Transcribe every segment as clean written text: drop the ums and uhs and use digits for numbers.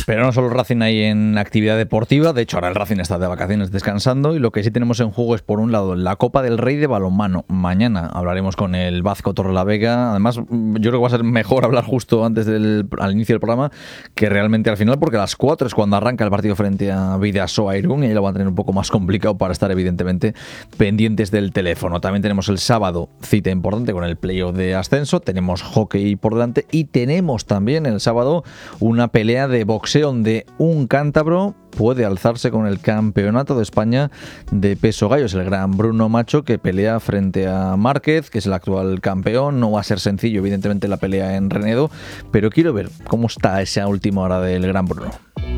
Pero no solo Racing hay en actividad deportiva, de hecho ahora el Racing está de vacaciones descansando, y lo que sí tenemos en juego es, por un lado, la Copa del Rey de balonmano. Mañana hablaremos con el Vazco Torrelavega. Además, yo creo que va a ser mejor hablar justo antes al inicio del programa que realmente al final, porque a las 4 es cuando arranca el partido frente a Bidasoa Irún, y ahí lo van a tener un poco más complicado para estar evidentemente pendientes del teléfono. También tenemos el sábado cita importante con el playoff de ascenso, tenemos hockey por delante, y tenemos también el sábado una pelea de boxeo donde un cántabro puede alzarse con el campeonato de España de peso gallo. Es el gran Bruno Macho, que pelea frente a Márquez, que es el actual campeón. No va a ser sencillo, evidentemente, la pelea en Renedo, pero quiero ver cómo está esa última hora del gran Bruno.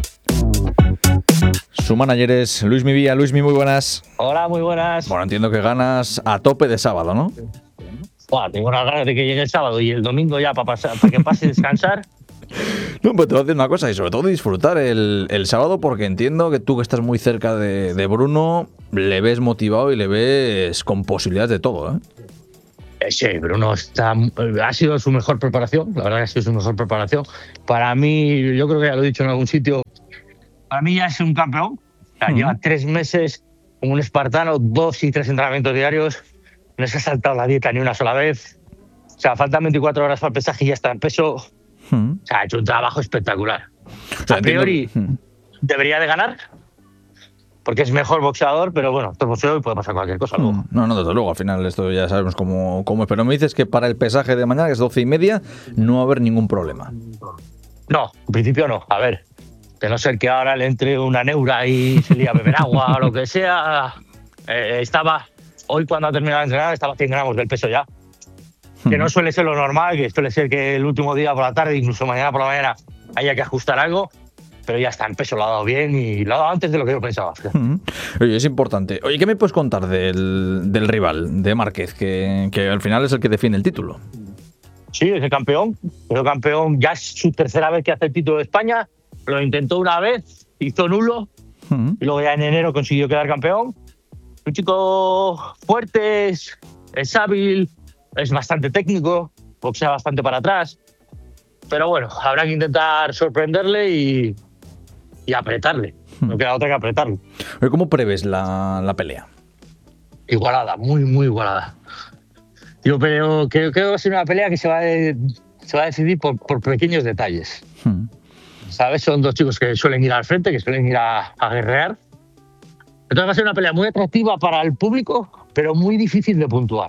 Su manager es Luis Mivía. Luis, muy buenas. Hola, muy buenas. Bueno, entiendo que ganas a tope de sábado, ¿no? Bueno, tengo unas ganas de que llegue el sábado y el domingo ya para que pase a descansar. No, pues te voy a decir una cosa, y sobre todo disfrutar el sábado, porque entiendo que tú, que estás muy cerca de Bruno, le ves motivado y le ves con posibilidades de todo, ¿eh? Sí, Bruno ha sido su mejor preparación, la verdad que ha sido su mejor preparación. Para mí, yo creo que ya lo he dicho en algún sitio, para mí ya es un campeón. O sea, lleva 3 meses como un espartano, 2 y 3 entrenamientos diarios, no se ha saltado la dieta ni una sola vez. O sea, faltan 24 horas para el pesaje y ya está en peso. O sea, ha hecho un trabajo espectacular. O sea, a priori debería de ganar, porque es mejor boxeador, pero bueno, esto es boxeo y puede pasar cualquier cosa luego. No, desde luego, al final esto ya sabemos cómo es. Pero me dices que para el pesaje de mañana, que es 12:30, no va a haber ningún problema. No, en principio no. A ver, de no ser que ahora le entre una neura y se lía a beber agua o lo que sea. Hoy, cuando ha terminado de entrenar, estaba a 100 gramos del peso ya. Que no suele ser lo normal, que suele ser que el último día por la tarde, incluso mañana por la mañana, haya que ajustar algo, pero ya está en peso, lo ha dado bien y lo ha dado antes de lo que yo pensaba. Oye, es importante. Oye, ¿qué me puedes contar del rival, de Márquez, que al final es el que define el título? Sí, es el campeón, ya es su tercera vez que hace el título de España, lo intentó una vez, hizo nulo, y luego ya en enero consiguió quedar campeón. Un chico fuerte, es hábil, es bastante técnico, boxea bastante para atrás, pero bueno, habrá que intentar sorprenderle y apretarle. No queda otra que apretarle. ¿Cómo prevés la pelea? Igualada, muy, muy igualada. Yo creo que va a ser una pelea que se va a decidir por pequeños detalles. ¿Sabes? Son 2 chicos que suelen ir al frente, que suelen ir a guerrear. Entonces va a ser una pelea muy atractiva para el público, pero muy difícil de puntuar.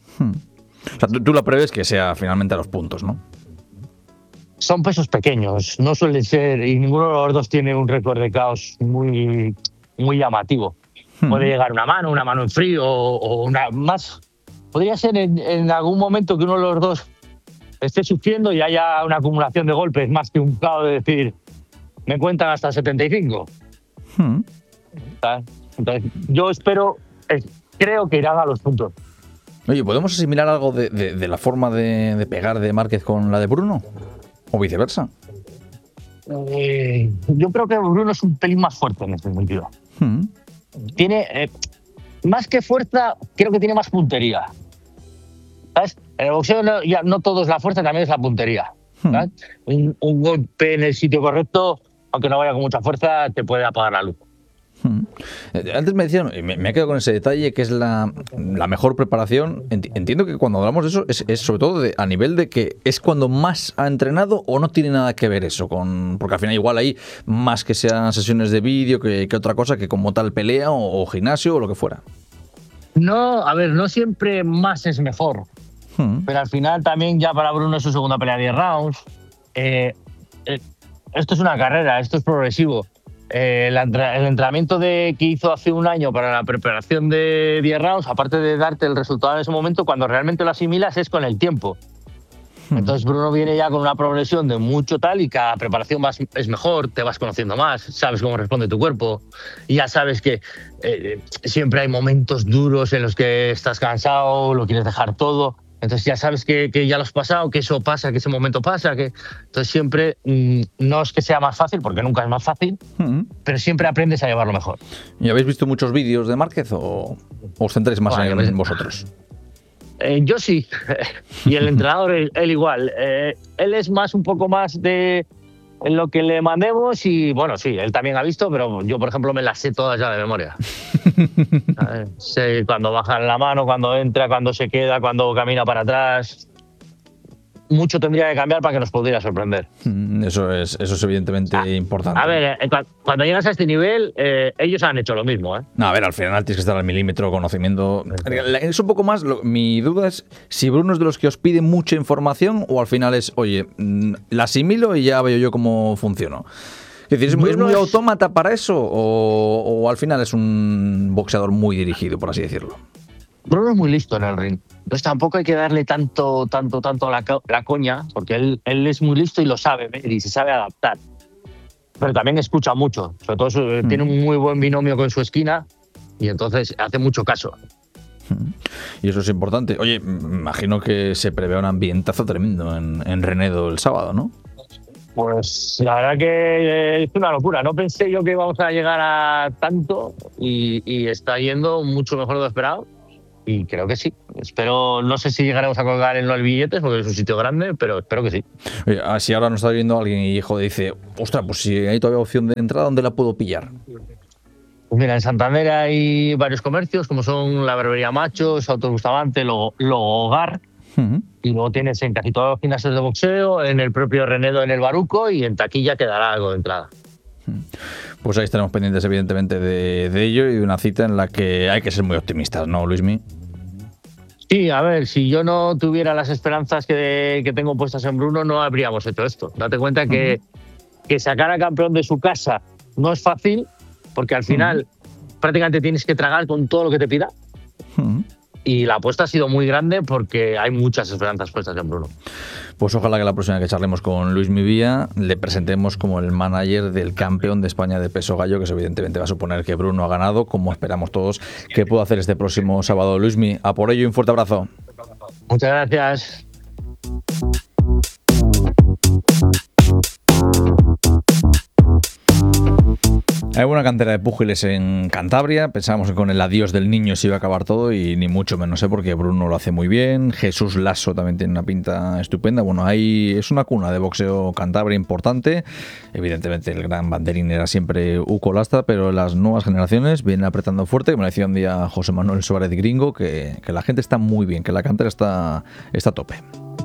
O sea, tú la prevés que sea finalmente a los puntos, ¿no? Son pesos pequeños, no suelen ser, y ninguno de los dos tiene un récord de caos muy, muy llamativo. Puede llegar una mano en frío o una más. Podría ser en algún momento que uno de los dos esté sufriendo y haya una acumulación de golpes, más que un caos de decir, me cuentan hasta 75. Entonces, yo creo que irán a los puntos. Oye, ¿podemos asimilar algo de la forma de pegar de Márquez con la de Bruno? ¿O viceversa? Yo creo que Bruno es un pelín más fuerte en ese sentido. Tiene, más que fuerza, creo que tiene más puntería. ¿Sabes? En el boxeo no todo es la fuerza, también es la puntería. ¿Sabes? Un golpe en el sitio correcto, aunque no vaya con mucha fuerza, te puede apagar la luz. Antes me decían, me he quedado con ese detalle, que es la mejor preparación. Entiendo que cuando hablamos de eso es sobre todo a nivel de que es cuando más ha entrenado, o no tiene nada que ver eso porque al final igual hay más que sean sesiones de vídeo que otra cosa, que como tal pelea o gimnasio o lo que fuera. No, a ver, no siempre más es mejor, pero al final también ya para Bruno es su segunda pelea de 10 rounds. Esto es una carrera, esto es progresivo. El entrenamiento que hizo hace un año para la preparación de 10 rounds, aparte de darte el resultado en ese momento, cuando realmente lo asimilas es con el tiempo. Entonces Bruno viene ya con una progresión de mucho tal, y cada preparación es mejor, te vas conociendo más, sabes cómo responde tu cuerpo, y ya sabes que siempre hay momentos duros en los que estás cansado, lo quieres dejar todo. Entonces ya sabes que ya lo has pasado, que eso pasa, que ese momento pasa. Entonces siempre, no es que sea más fácil, porque nunca es más fácil, pero siempre aprendes a llevarlo mejor. ¿Y habéis visto muchos vídeos de Márquez o os centráis más en vosotros? Yo sí, y el entrenador, él igual. Él es un poco más de en lo que le mandemos y, bueno, sí, él también ha visto, pero yo, por ejemplo, me las sé todas ya de memoria. Sé cuando baja la mano, cuando entra, cuando se queda, cuando camina para atrás. Mucho tendría que cambiar para que nos pudiera sorprender. Eso es evidentemente importante. A ver, cuando llegas a este nivel, ellos han hecho lo mismo, ¿eh? No, a ver, al final tienes que estar al milímetro, conocimiento. Es un poco más, mi duda es si Bruno es de los que os pide mucha información o al final es, oye, la asimilo y ya veo yo cómo funciono. Es decir, ¿es muy autómata para eso o al final es un boxeador muy dirigido, por así decirlo? Bruno es muy listo en el ring. Entonces tampoco hay que darle tanto la coña, porque él es muy listo y lo sabe ver y se sabe adaptar. Pero también escucha mucho. Sobre todo tiene un muy buen binomio con su esquina y entonces hace mucho caso. Y eso es importante. Oye, imagino que se prevé un ambientazo tremendo en Renedo el sábado, ¿no? Pues la verdad que es una locura. No pensé yo que íbamos a llegar a tanto y está yendo mucho mejor de lo esperado. Y creo que sí. No sé si llegaremos a colgar en los billetes porque es un sitio grande, pero espero que sí. Oye, si ahora nos está viendo alguien y dice, ostras, pues si hay todavía opción de entrada, ¿dónde la puedo pillar? Pues mira, en Santander hay varios comercios, como son la Barbería Machos, Autos Bustamante, Logo Hogar. Y luego tienes en casi todos los gimnasios de boxeo, en el propio Renedo, en el Baruco, y en taquilla quedará algo de entrada. Pues ahí estaremos pendientes, evidentemente, de ello y de una cita en la que hay que ser muy optimistas, ¿no, Luismi? Sí, a ver, si yo no tuviera las esperanzas que tengo puestas en Bruno, no habríamos hecho esto. Date cuenta que sacar a campeón de su casa no es fácil, porque al final prácticamente tienes que tragar con todo lo que te pida. Y la apuesta ha sido muy grande porque hay muchas esperanzas puestas en Bruno. Pues ojalá que la próxima que charlemos con Luis Mivía le presentemos como el manager del campeón de España de peso gallo, que eso evidentemente va a suponer que Bruno ha ganado, como esperamos todos que pueda hacer este próximo sábado. Luismi, a por ello y un fuerte abrazo. Muchas gracias. Hay buena cantera de púgiles en Cantabria. Pensábamos que con el adiós del niño se iba a acabar todo y ni mucho menos, porque Bruno lo hace muy bien. Jesús Lasso también tiene una pinta estupenda. Bueno, ahí es una cuna de boxeo Cantabria importante. Evidentemente el gran banderín era siempre Uco Lastra, pero las nuevas generaciones vienen apretando fuerte. Que me lo decía un día José Manuel Suárez Gringo, que la gente está muy bien, que la cantera está a tope.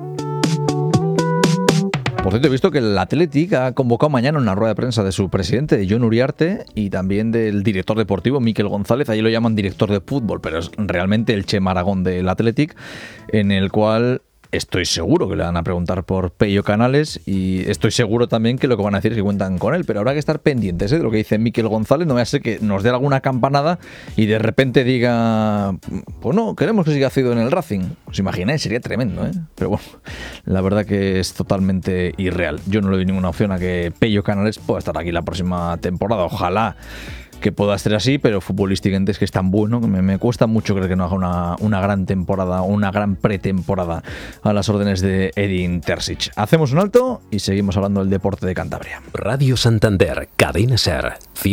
Por cierto, he visto que el Athletic ha convocado mañana una rueda de prensa de su presidente, Jon Uriarte, y también del director deportivo, Miquel González. Ahí lo llaman director de fútbol, pero es realmente el Che Maragón del Athletic, en el cual estoy seguro que le van a preguntar por Pello Canales y estoy seguro también que lo que van a decir es que cuentan con él, pero habrá que estar pendientes de lo que dice Miquel González. No vaya a ser que nos dé alguna campanada y de repente diga, pues no, queremos que siga Cido en el Racing. ¿Os imagináis? Sería tremendo, ¿eh? Pero bueno, la verdad que es totalmente irreal. Yo no le doy ninguna opción a que Pello Canales pueda estar aquí la próxima temporada. Ojalá que pueda ser así, pero futbolísticamente es que es tan bueno que me cuesta mucho creer que no haga una gran temporada, una gran pretemporada a las órdenes de Edin Terzic. Hacemos un alto y seguimos hablando del deporte de Cantabria. Radio Santander, Cadena Ser,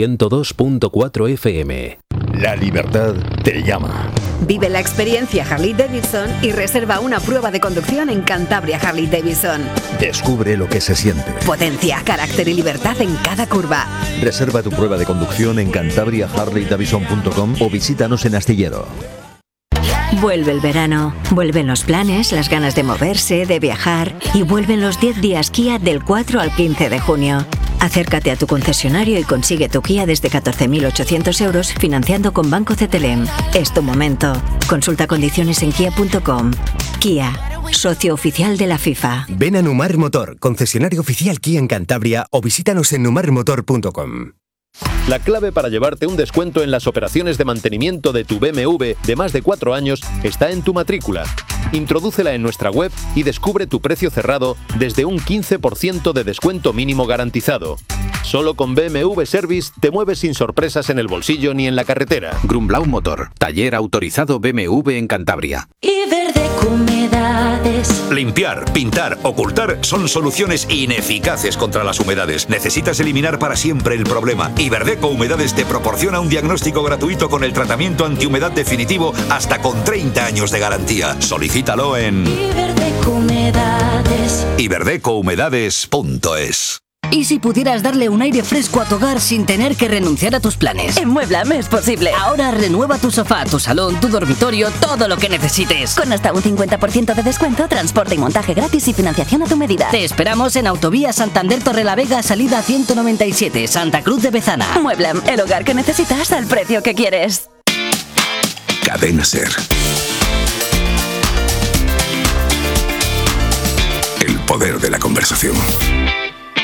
102.4 FM. La libertad te llama. Vive la experiencia Harley-Davidson y reserva una prueba de conducción en Cantabria Harley-Davidson. Descubre lo que se siente. Potencia, carácter y libertad en cada curva. Reserva tu prueba de conducción en cantabriaharleydavidson.com o visítanos en Astillero. Vuelve el verano, vuelven los planes, las ganas de moverse, de viajar y vuelven los 10 días Kia del 4 al 15 de junio. Acércate a tu concesionario y consigue tu Kia desde 14.800 euros financiando con Banco CTLM. Es tu momento. Consulta condiciones en kia.com. Kia, socio oficial de la FIFA. Ven a Numar Motor, concesionario oficial Kia en Cantabria o visítanos en numarmotor.com. La clave para llevarte un descuento en las operaciones de mantenimiento de tu BMW de más de 4 años está en tu matrícula. Introdúcela en nuestra web y descubre tu precio cerrado desde un 15% de descuento mínimo garantizado. Solo con BMW Service te mueves sin sorpresas en el bolsillo ni en la carretera. Grumblau Motor, taller autorizado BMW en Cantabria. Iberdeco Humedades. Limpiar, pintar, ocultar son soluciones ineficaces contra las humedades. Necesitas eliminar para siempre el problema. Iberdeco Humedades te proporciona un diagnóstico gratuito con el tratamiento antihumedad definitivo hasta con 30 años de garantía. Solicítalo en Iberdeco Humedades. iberdecouhumedades.es. ¿Y si pudieras darle un aire fresco a tu hogar sin tener que renunciar a tus planes? En Mueblam es posible. Ahora renueva tu sofá, tu salón, tu dormitorio, todo lo que necesites. Con hasta un 50% de descuento, transporte y montaje gratis y financiación a tu medida. Te esperamos en Autovía Santander Torrelavega, salida 197, Santa Cruz de Bezana. Mueblam, el hogar que necesitas al precio que quieres. Cadena Ser. El poder de la conversación.